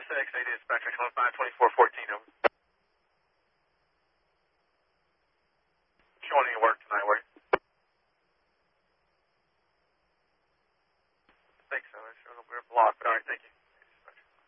6, 8 dispatcher, 252414, over. Showing any work tonight, were you? I think so. We're blocked. All right, thank you.